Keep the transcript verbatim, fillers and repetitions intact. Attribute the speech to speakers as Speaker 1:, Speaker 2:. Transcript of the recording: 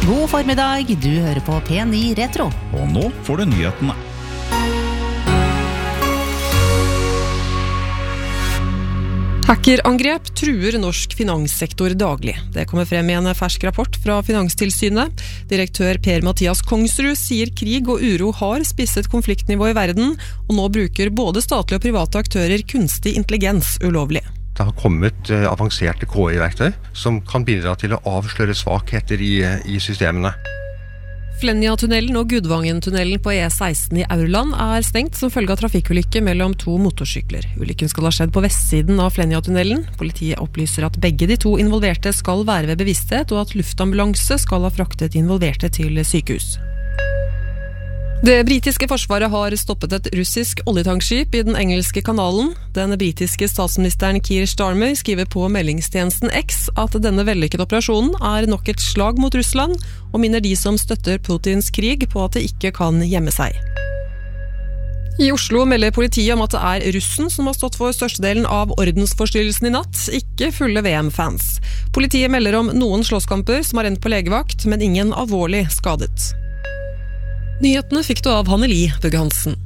Speaker 1: God formiddag, du hører på P ni Retro.
Speaker 2: Og nå får du nyhetene.
Speaker 3: Hackerangrep truer norsk finanssektor daglig. Det kommer frem i en fersk rapport fra Finanstilsynet. Direktør Per-Mathias Kongsrud sier krig og uro har spisset konfliktnivå i verden, og nå bruker både statlige og private aktører kunstig intelligens ulovlig.
Speaker 4: Det har kommet uh, avanserte K I-verktøy som kan bidra til å avsløre svakheter i, i systemene.
Speaker 3: Flenja-tunnelen og Gudvangen-tunnelen på E seksten i Aurland er stengt som følge av trafikkulykke mellom to motorsykler. Ulykken skal ha skjedd på vestsiden av Flenja-tunnelen. Politiet opplyser at begge de to involverte skal være ved bevissthet, og at luftambulanse skal ha fraktet involverte til sykehus. Det britiske forsvaret har stoppet et russisk oljetankskip i den engelske kanalen. Den britiske statsministeren Keir Starmer skriver på meldingstjenesten X at denne vellykkede operasjonen er nok et slag mot Russland, og minner de som støtter Putins krig på at det ikke kan gjemme seg. I Oslo melder politiet om at det er russen som har stått for størstedelen av ordensforstyrrelsen i natt, ikke fulle V M-fans. Politiet melder om noen slåsskamper som har endt på legevakt, men ingen alvorlig skadet. Nyhetene fikk du av Hanneli Bugge Hansen.